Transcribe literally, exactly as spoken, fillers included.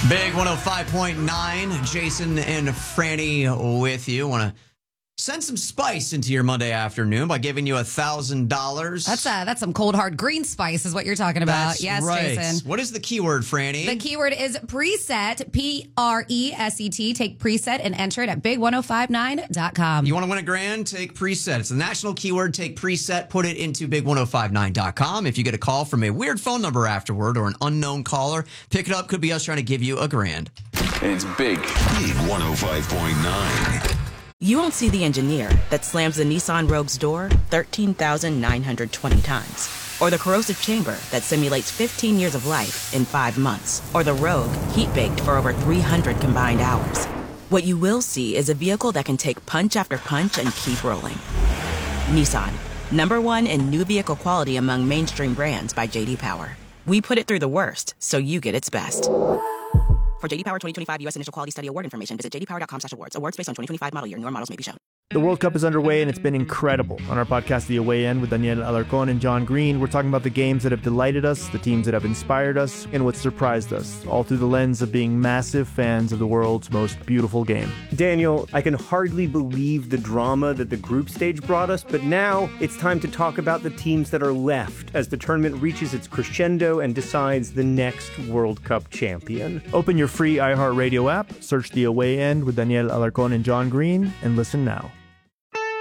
Big one oh five point nine, Jason and Franny with you. Want to send some spice into your Monday afternoon by giving you one thousand dollars. That's uh, that's some cold, hard green spice is what you're talking about. That's yes, right. Jason. What is the keyword, Franny? The keyword is preset, P R E S E T. Take preset and enter it at big ten fifty-nine dot com. You want to win a grand? Take preset. It's the national keyword. Take preset, put it into big ten fifty-nine dot com. If you get a call from a weird phone number afterward or an unknown caller, pick it up. Could be us trying to give you a grand. It's big. Big one oh five point nine. You won't see the engineer that slams the Nissan Rogue's door thirteen thousand nine hundred twenty times. Or the corrosive chamber that simulates fifteen years of life in five months. Or the Rogue heat-baked for over three hundred combined hours. What you will see is a vehicle that can take punch after punch and keep rolling. Nissan, number one in new vehicle quality among mainstream brands by J D Power. We put it through the worst, so you get its best. For J D Power twenty twenty-five U S Initial Quality Study Award information, visit j d power dot com slash awards. Awards based on twenty twenty-five model year. Newer models may be shown. The World Cup is underway, and it's been incredible. On our podcast, The Away End, with Daniel Alarcon and John Green, we're talking about the games that have delighted us, the teams that have inspired us, and what surprised us, all through the lens of being massive fans of the world's most beautiful game. Daniel, I can hardly believe the drama that the group stage brought us, but now it's time to talk about the teams that are left as the tournament reaches its crescendo and decides the next World Cup champion. Open your free iHeartRadio app, search The Away End with Daniel Alarcon and John Green, and listen now.